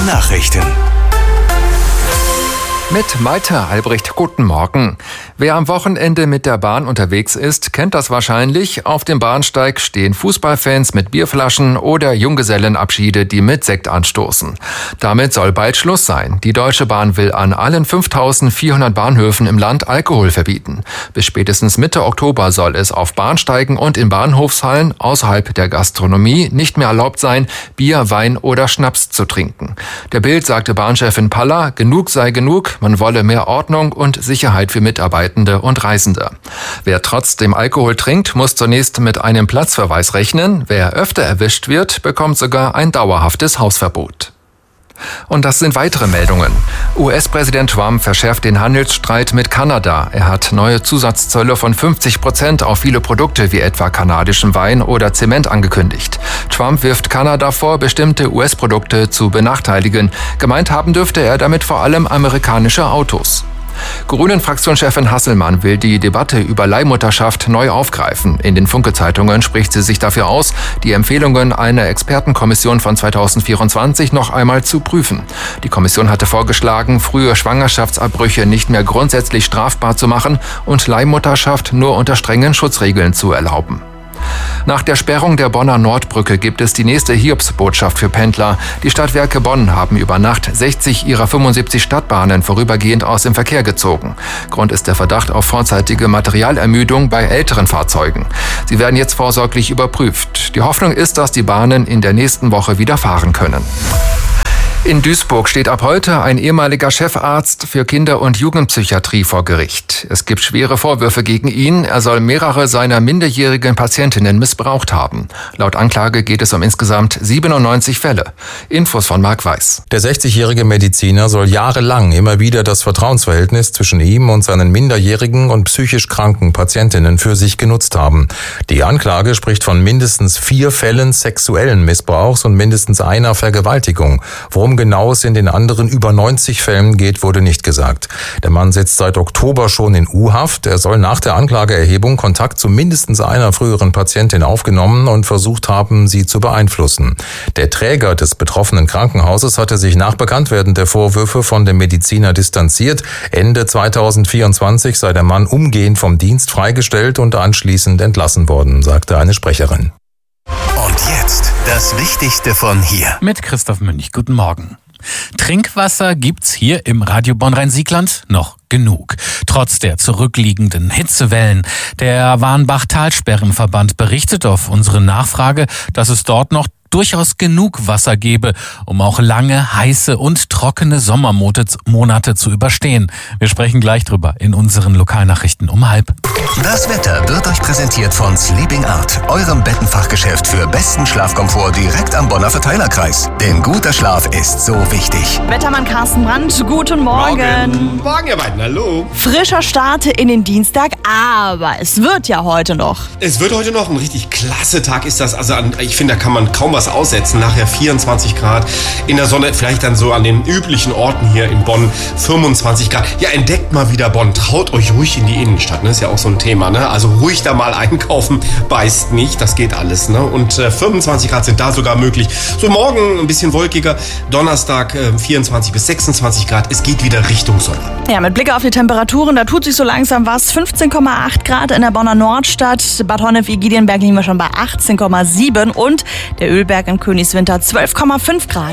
Nachrichten. Mit Malte Albrecht, guten Morgen. Wer am Wochenende mit der Bahn unterwegs ist, kennt das wahrscheinlich. Auf dem Bahnsteig stehen Fußballfans mit Bierflaschen oder Junggesellenabschiede, die mit Sekt anstoßen. Damit soll bald Schluss sein. Die Deutsche Bahn will an allen 5.400 Bahnhöfen im Land Alkohol verbieten. Bis spätestens Mitte Oktober soll es auf Bahnsteigen und in Bahnhofshallen außerhalb der Gastronomie nicht mehr erlaubt sein, Bier, Wein oder Schnaps zu trinken. Der Bild sagte Bahnchefin Paller, genug sei genug. Man wolle mehr Ordnung und Sicherheit für Mitarbeitende und Reisende. Wer trotzdem Alkohol trinkt, muss zunächst mit einem Platzverweis rechnen. Wer öfter erwischt wird, bekommt sogar ein dauerhaftes Hausverbot. Und das sind weitere Meldungen. US-Präsident Trump verschärft den Handelsstreit mit Kanada. Er hat neue Zusatzzölle von 50% auf viele Produkte wie etwa kanadischen Wein oder Zement angekündigt. Trump wirft Kanada vor, bestimmte US-Produkte zu benachteiligen. Gemeint haben dürfte er damit vor allem amerikanische Autos. Grünen-Fraktionschefin Hasselmann will die Debatte über Leihmutterschaft neu aufgreifen. In den Funke-Zeitungen spricht sie sich dafür aus, die Empfehlungen einer Expertenkommission von 2024 noch einmal zu prüfen. Die Kommission hatte vorgeschlagen, frühe Schwangerschaftsabbrüche nicht mehr grundsätzlich strafbar zu machen und Leihmutterschaft nur unter strengen Schutzregeln zu erlauben. Nach der Sperrung der Bonner Nordbrücke gibt es die nächste Hiobsbotschaft für Pendler. Die Stadtwerke Bonn haben über Nacht 60 ihrer 75 Stadtbahnen vorübergehend aus dem Verkehr gezogen. Grund ist der Verdacht auf vorzeitige Materialermüdung bei älteren Fahrzeugen. Sie werden jetzt vorsorglich überprüft. Die Hoffnung ist, dass die Bahnen in der nächsten Woche wieder fahren können. In Duisburg steht ab heute ein ehemaliger Chefarzt für Kinder- und Jugendpsychiatrie vor Gericht. Es gibt schwere Vorwürfe gegen ihn. Er soll mehrere seiner minderjährigen Patientinnen missbraucht haben. Laut Anklage geht es um insgesamt 97 Fälle. Infos von Marc Weiß. Der 60-jährige Mediziner soll jahrelang immer wieder das Vertrauensverhältnis zwischen ihm und seinen minderjährigen und psychisch kranken Patientinnen für sich genutzt haben. Die Anklage spricht von mindestens 4 Fällen sexuellen Missbrauchs und mindestens einer Vergewaltigung. Worum genau es in den anderen über 90 Fällen geht, wurde nicht gesagt. Der Mann sitzt seit Oktober schon in U-Haft. Er soll nach der Anklageerhebung Kontakt zu mindestens einer früheren Patientin aufgenommen und versucht haben, sie zu beeinflussen. Der Träger des betroffenen Krankenhauses hatte sich nach Bekanntwerden der Vorwürfe von dem Mediziner distanziert. Ende 2024 sei der Mann umgehend vom Dienst freigestellt und anschließend entlassen worden, sagte eine Sprecherin. Und jetzt das Wichtigste von hier. Mit Christoph Münch. Guten Morgen. Trinkwasser gibt's hier im Radio Bonn-Rhein-Siegland noch genug. Trotz der zurückliegenden Hitzewellen. Der Warnbach-Talsperrenverband berichtet auf unsere Nachfrage, dass es dort noch durchaus genug Wasser gebe, um auch lange, heiße und trockene Sommermonate zu überstehen. Wir sprechen gleich drüber in unseren Lokalnachrichten um 12:30. Das Wetter wird euch präsentiert von Sleeping Art, eurem Bettenfachgeschäft für besten Schlafkomfort direkt am Bonner Verteilerkreis. Denn guter Schlaf ist so wichtig. Wettermann Carsten Brandt, guten Morgen. Morgen, ihr beiden, hallo. Frischer Start in den Dienstag, aber es wird ja heute noch. Es wird heute noch ein richtig klasse Tag ist das. Also ich finde, da kann man kaum was aussetzen. Nachher 24 Grad in der Sonne, vielleicht dann so an den üblichen Orten hier in Bonn 25 Grad. Ja, entdeckt mal wieder Bonn. Traut euch ruhig in die Innenstadt, ne? Ist ja auch so ein Thema, ne? Also ruhig da mal einkaufen, beißt nicht, das geht alles, ne? Und 25 Grad sind da sogar möglich. So morgen ein bisschen wolkiger, Donnerstag 24 bis 26 Grad. Es geht wieder Richtung Sommer. Ja, mit Blick auf die Temperaturen, da tut sich so langsam was. 15,8 Grad in der Bonner Nordstadt. Bad Honnef-Egidionberg liegen wir schon bei 18,7 und der Ölberg in Königswinter 12,5 Grad.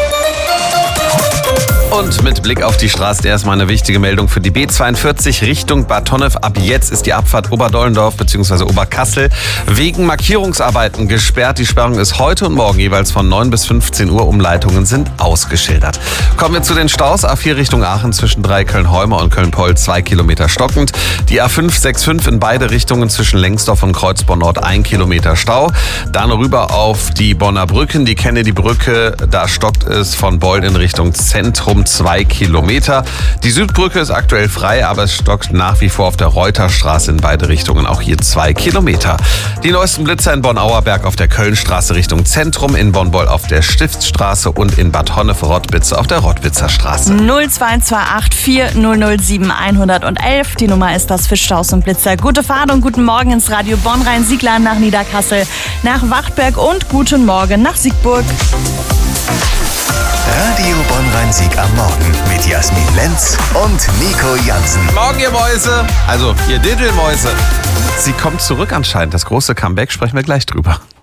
Und mit Blick auf die Straße erstmal eine wichtige Meldung für die B42 Richtung Bad Honnef. Ab jetzt ist die Abfahrt Oberdollendorf bzw. Oberkassel wegen Markierungsarbeiten gesperrt. Die Sperrung ist heute und morgen jeweils von 9 bis 15 Uhr. Umleitungen sind ausgeschildert. Kommen wir zu den Staus. A4 Richtung Aachen zwischen Köln-Heuma und Köln-Poll 2 Kilometer stockend. Die A565 in beide Richtungen zwischen Lengsdorf und Kreuzborn Nord 1 Kilometer Stau. Dann rüber auf die Bonner Brücken, die Kennedy-Brücke. Da stockt es von Bolln in Richtung Zentrum 2 Kilometer. Die Südbrücke ist aktuell frei, aber es stockt nach wie vor auf der Reuterstraße in beide Richtungen, auch hier 2 Kilometer. Die neuesten Blitzer in Bonn-Auerberg auf der Kölnstraße Richtung Zentrum, in Bonn-Boll auf der Stiftsstraße und in Bad Honnef-Rottwitz auf der Rottwitzer Straße. 0228 4007 111. Die Nummer ist das für Staus und Blitzer. Gute Fahrt und guten Morgen ins Radio Bonn-Rhein-Siegland nach Niederkassel, nach Wachtberg und guten Morgen nach Siegburg. Radio Musik am Morgen mit Jasmin Lenz und Nico Jansen. Morgen, ihr Mäuse. Also, ihr Diddelmäuse. Sie kommt zurück anscheinend. Das große Comeback, sprechen wir gleich drüber.